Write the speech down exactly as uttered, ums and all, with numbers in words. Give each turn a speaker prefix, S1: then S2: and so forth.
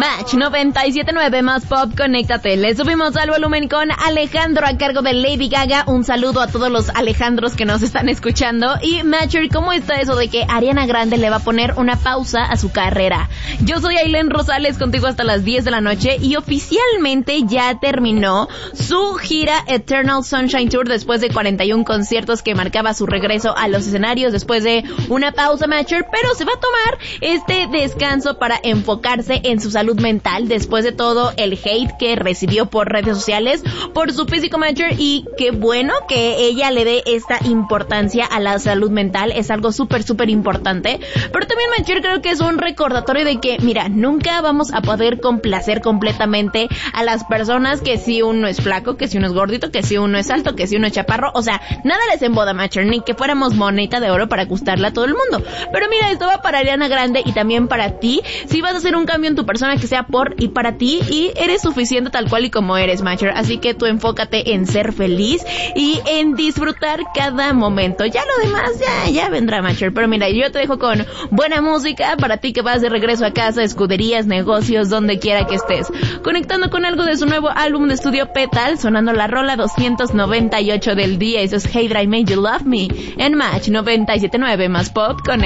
S1: Match noventa y siete punto nueve más pop, conéctate. Le subimos al volumen con Alejandro a cargo de Lady Gaga. Un saludo a todos los Alejandros que nos están escuchando. Y Matcher, ¿cómo está eso de que Ariana Grande le va a poner una pausa a su carrera? Yo soy Ailén Rosales, contigo hasta las diez de la noche, y oficialmente ya terminó su gira Eternal Sunshine Tour después de cuarenta y uno conciertos que marcaba su regreso a los escenarios después de una pausa, Matcher, pero se va a tomar este descanso para enfocarse en su salud mental después de todo el hate que recibió por redes sociales por su físico, Matcher, y qué bueno que ella le dé esta importancia a la salud mental, es algo súper súper importante, pero también, Matcher, creo que es un recordatorio de que, mira, nunca vamos a poder complacer completamente a las personas, que si uno es flaco, que si uno es gordito, que si uno es alto, que si uno es chaparro, o sea, nada les emboda, Matcher, ni que fuéramos moneta de oro para gustarle a todo el mundo, pero mira, esto va para Ariana Grande y también para ti, si vas a hacer un cambio en tu persona que sea por y para ti, y eres suficiente tal cual y como eres, Matcher, así que tú enfócate en ser feliz y en disfrutar cada momento, ya lo demás ya, ya vendrá, Matcher, pero mira, yo te dejo con buena música para ti que vas de regreso a casa, escuderías, negocios, donde quiera que estés, conectando con algo de su nuevo álbum de estudio Petal, sonando la rola doscientos noventa y ocho del día, eso es Hey Did I Made You Love Me, en Match noventa y siete punto nueve más pop, con